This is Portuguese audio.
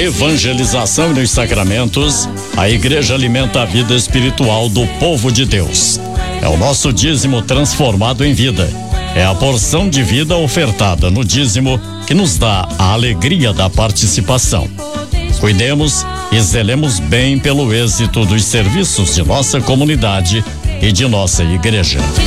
evangelização e nos sacramentos, a igreja alimenta a vida espiritual do povo de Deus. É o nosso dízimo transformado em vida. É a porção de vida ofertada no dízimo que nos dá a alegria da participação. Cuidemos e zelemos bem pelo êxito dos serviços de nossa comunidade e de nossa igreja.